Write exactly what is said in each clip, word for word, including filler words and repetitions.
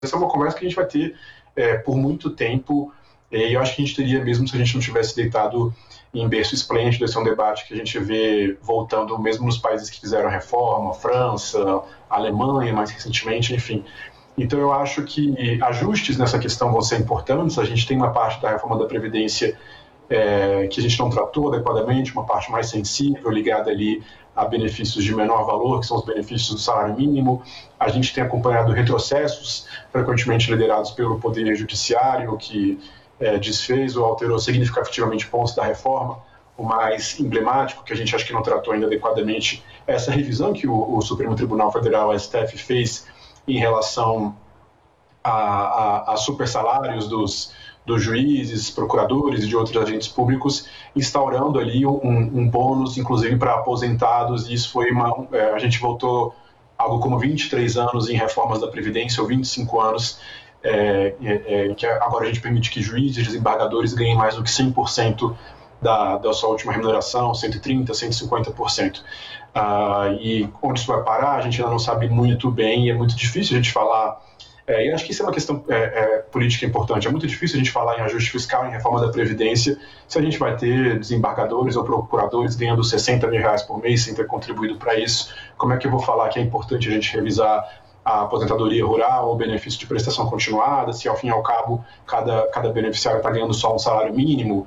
essa é uma conversa que a gente vai ter é, por muito tempo, e eu acho que a gente teria mesmo se a gente não tivesse deitado em berço esplêndido. Esse é um debate que a gente vê voltando mesmo nos países que fizeram a reforma, França, Alemanha mais recentemente, enfim. Então eu acho que ajustes nessa questão vão ser importantes. A gente tem uma parte da reforma da Previdência é, que a gente não tratou adequadamente, uma parte mais sensível, ligada ali a benefícios de menor valor, que são os benefícios do salário mínimo. A gente tem acompanhado retrocessos, frequentemente liderados pelo Poder Judiciário, que é, desfez ou alterou significativamente pontos da reforma. O mais emblemático, que a gente acha que não tratou ainda adequadamente, é essa revisão que o, o Supremo Tribunal Federal, o S T F, fez em relação a, a, a supersalários dos, dos juízes, procuradores e de outros agentes públicos, instaurando ali um, um bônus, inclusive para aposentados, e isso foi uma... É, a gente voltou algo como vinte e três anos em reformas da Previdência, ou vinte e cinco anos, é, é, que agora a gente permite que juízes e desembargadores ganhem mais do que cem por cento da, da sua última remuneração, cento e trinta por cento, cento e cinquenta por cento. Uh, e onde isso vai parar, a gente ainda não sabe muito bem, e é muito difícil a gente falar, é, e acho que isso é uma questão é, é, política importante, é muito difícil a gente falar em ajuste fiscal, em reforma da Previdência, se a gente vai ter desembargadores ou procuradores ganhando sessenta mil reais por mês sem ter contribuído para isso. Como é que eu vou falar que é importante a gente revisar a aposentadoria rural ou benefício de prestação continuada, se ao fim e ao cabo cada, cada beneficiário está ganhando só um salário mínimo?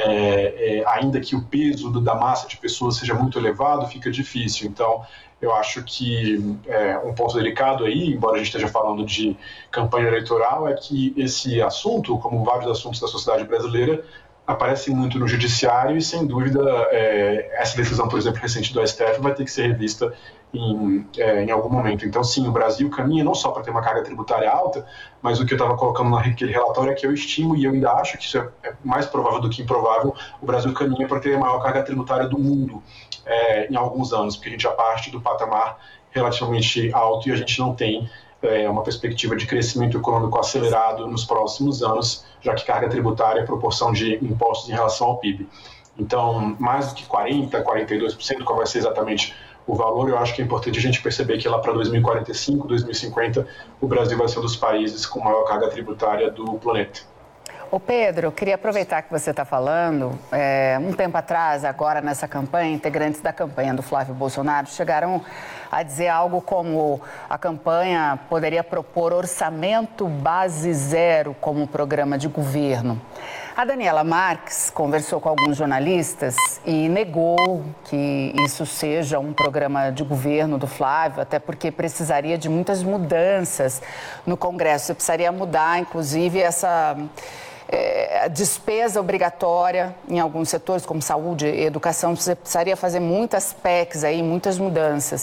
É, é, ainda que o peso do, da massa de pessoas seja muito elevado, fica difícil. Então, eu acho que é, um ponto delicado aí, embora a gente esteja falando de campanha eleitoral, é que esse assunto, como vários assuntos da sociedade brasileira, aparece muito no judiciário e, sem dúvida, é, essa decisão, por exemplo, recente do S T F vai ter que ser revista em, é, em algum momento. Então, sim, o Brasil caminha não só para ter uma carga tributária alta, mas o que eu estava colocando naquele relatório é que eu estimo, e eu ainda acho que isso é, é mais provável do que improvável, o Brasil caminha para ter a maior carga tributária do mundo é, em alguns anos, porque a gente já parte do patamar relativamente alto e a gente não tem é, uma perspectiva de crescimento econômico acelerado nos próximos anos, já que carga tributária é proporção de impostos em relação ao P I B. Então, mais do que quarenta por cento, quarenta e dois por cento, qual vai ser exatamente o valor, eu acho que é importante a gente perceber que lá para dois mil e quarenta e cinco, dois mil e cinquenta, o Brasil vai ser um dos países com maior carga tributária do planeta. Ô Pedro, eu queria aproveitar que você está falando, é, um tempo atrás, agora nessa campanha, integrantes da campanha do Flávio Bolsonaro chegaram a dizer algo como a campanha poderia propor orçamento base zero como programa de governo. A Daniela Marques conversou com alguns jornalistas e negou que isso seja um programa de governo do Flávio, até porque precisaria de muitas mudanças no Congresso. Você precisaria mudar, inclusive, essa... É, a despesa obrigatória em alguns setores, como saúde e educação, você precisaria fazer muitas P E Cs aí, muitas mudanças.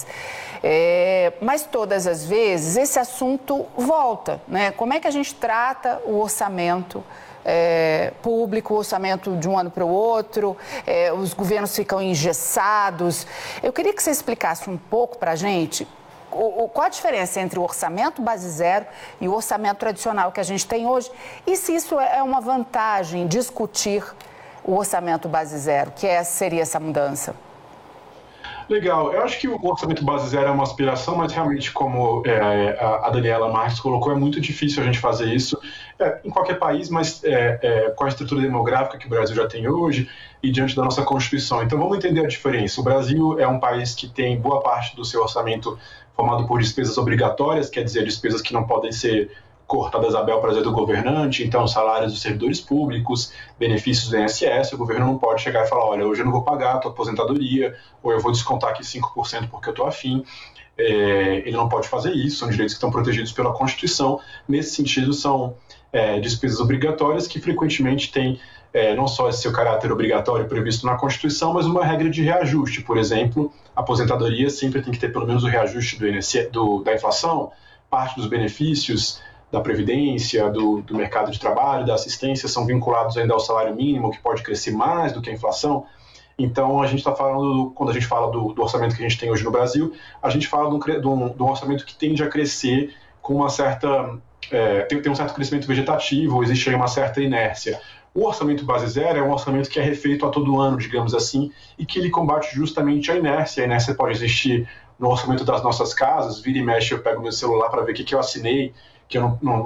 É, mas todas as vezes esse assunto volta, né? Como é que a gente trata o orçamento é, público, o orçamento de um ano para o outro, é, os governos ficam engessados. Eu queria que você explicasse um pouco para a gente O, o, qual a diferença entre o orçamento base zero e o orçamento tradicional que a gente tem hoje, e se isso é uma vantagem discutir o orçamento base zero, que é, seria essa mudança? Legal, eu acho que o orçamento base zero é uma aspiração, mas realmente, como é, a Daniela Marques colocou, é muito difícil a gente fazer isso é, em qualquer país, mas é, é, com a estrutura demográfica que o Brasil já tem hoje e diante da nossa Constituição. Então vamos entender a diferença. O Brasil é um país que tem boa parte do seu orçamento formado por despesas obrigatórias, quer dizer, despesas que não podem ser cortadas a bel prazer do governante, então salários dos servidores públicos, benefícios do I N S S, o governo não pode chegar e falar, olha, hoje eu não vou pagar a tua aposentadoria, ou eu vou descontar aqui cinco por cento porque eu estou afim. É, ele não pode fazer isso, são direitos que estão protegidos pela Constituição. Nesse sentido, são é, despesas obrigatórias que frequentemente têm É, não só esse seu caráter obrigatório previsto na Constituição, mas uma regra de reajuste. Por exemplo, a aposentadoria sempre tem que ter pelo menos o reajuste do I N S S, do, da inflação, parte dos benefícios da Previdência, do, do mercado de trabalho, da assistência, são vinculados ainda ao salário mínimo, que pode crescer mais do que a inflação. Então, a gente está falando, quando a gente fala do, do orçamento que a gente tem hoje no Brasil, a gente fala de um, de um, de um orçamento que tende a crescer com uma certa... É, tem, tem um certo crescimento vegetativo, existe aí uma certa inércia. O orçamento base zero é um orçamento que é refeito a todo ano, digamos assim, e que ele combate justamente a inércia. A inércia pode existir no orçamento das nossas casas, vira e mexe, eu pego meu celular para ver o que, que eu assinei, que eu não, não